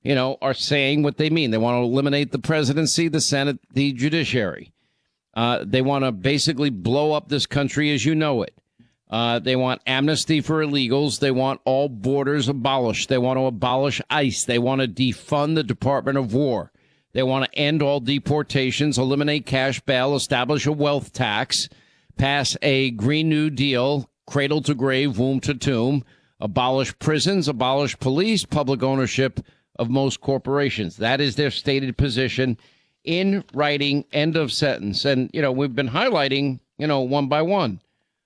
are saying what they mean. They want to eliminate the presidency, the Senate, the judiciary. They want to basically blow up this country as you know it. They want amnesty for illegals. They want all borders abolished. They want to abolish ICE. They want to defund the Department of War. They want to end all deportations, eliminate cash bail, establish a wealth tax, pass a Green New Deal, cradle to grave, womb to tomb, abolish prisons, abolish police, public ownership of most corporations. That is their stated position in writing, end of sentence. And, we've been highlighting, one by one.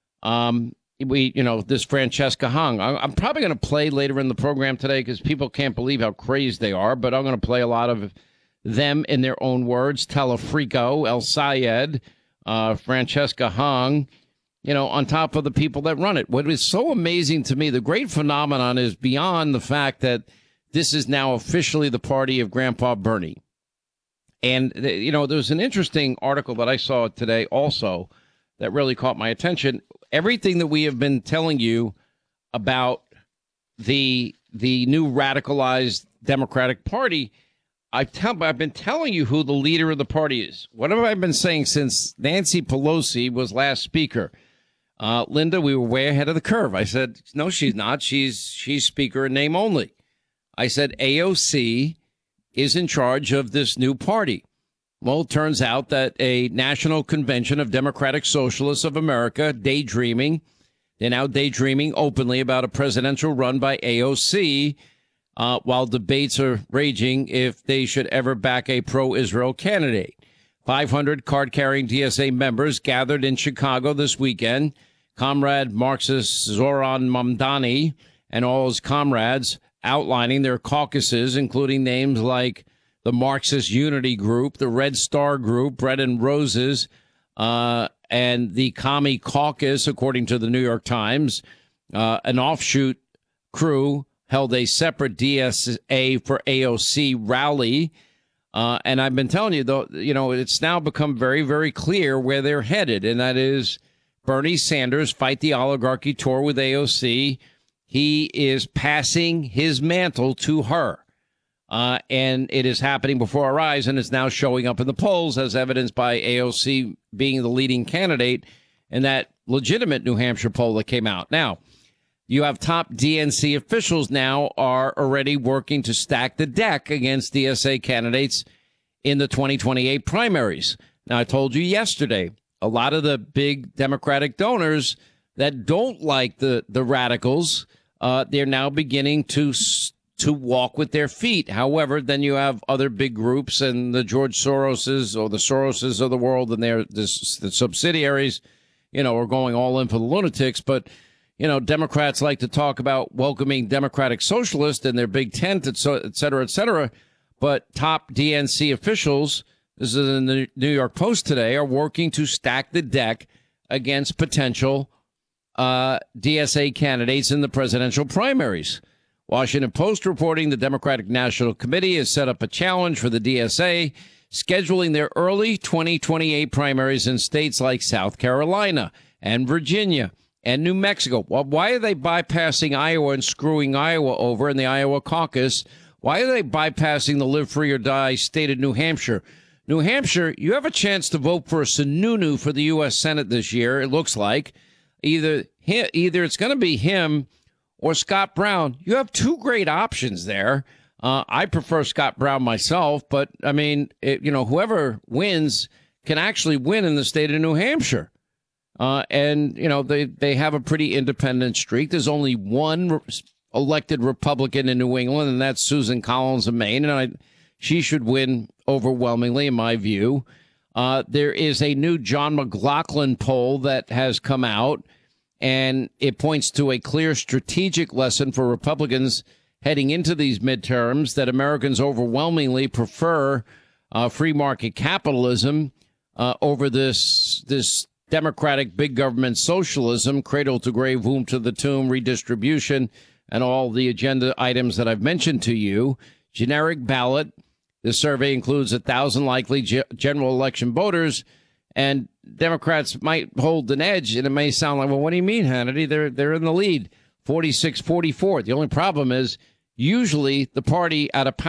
This Francesca Hung, I'm probably going to play later in the program today because people can't believe how crazy they are, but I'm going to play a lot of them in their own words. Telefrico, El Sayed, Francesca Hung, on top of the people that run it. What is so amazing to me, the great phenomenon is beyond the fact that this is now officially the party of Grandpa Bernie. And, there's an interesting article that I saw today also that really caught my attention. Everything that we have been telling you about the new radicalized Democratic Party, I've been telling you who the leader of the party is. What have I been saying since Nancy Pelosi was last speaker? Linda, we were way ahead of the curve. I said, no, she's not. She's speaker in name only. I said AOC is in charge of this new party. Well, it turns out that a National Convention of Democratic Socialists of America, they're now daydreaming openly about a presidential run by AOC, while debates are raging if they should ever back a pro-Israel candidate. 500 card-carrying DSA members gathered in Chicago this weekend. Comrade Marxist Zoran Mamdani and all his comrades outlining their caucuses, including names like the Marxist Unity Group, the Red Star Group, Bread and Roses, and the Commie Caucus, according to the New York Times. An offshoot crew held a separate DSA for AOC rally. And I've been telling you, though, it's now become very, very clear where they're headed. And that is Bernie Sanders Fight the Oligarchy tour with AOC. He is passing his mantle to her. And it is happening before our eyes, and it's now showing up in the polls as evidenced by AOC being the leading candidate in that legitimate New Hampshire poll that came out. Now, you have top DNC officials now are already working to stack the deck against DSA candidates in the 2028 primaries. Now, I told you yesterday, a lot of the big Democratic donors that don't like the radicals, they're now beginning to walk with their feet. However, then you have other big groups and the George Soroses or the Soroses of the world and the subsidiaries, are going all in for the lunatics. But, Democrats like to talk about welcoming Democratic socialists in their big tent, et cetera, et cetera. But top DNC officials, this is in the New York Post today, are working to stack the deck against potential DSA candidates in the presidential primaries. Washington Post reporting the Democratic National Committee has set up a challenge for the DSA, scheduling their early 2028 primaries in states like South Carolina and Virginia and New Mexico. Well, why are they bypassing Iowa and screwing Iowa over in the Iowa caucus? Why are they bypassing the live free or die state of New Hampshire? New Hampshire, you have a chance to vote for a Sununu for the U.S. Senate this year, it looks like. Either it's going to be him or Scott Brown. You have two great options there. I prefer Scott Brown myself, but I mean, whoever wins can actually win in the state of New Hampshire. And they have a pretty independent streak. There's only one elected Republican in New England, and that's Susan Collins of Maine. And she should win overwhelmingly, in my view. There is a new John McLaughlin poll that has come out, and it points to a clear strategic lesson for Republicans heading into these midterms that Americans overwhelmingly prefer free market capitalism over this democratic big government socialism, cradle to grave, womb to the tomb, redistribution, and all the agenda items that I've mentioned to you. Generic ballot. This survey includes 1,000 likely general election voters, and Democrats might hold an edge, and it may sound like, well, what do you mean, Hannity? They're in the lead, 46-44. The only problem is usually the party out of power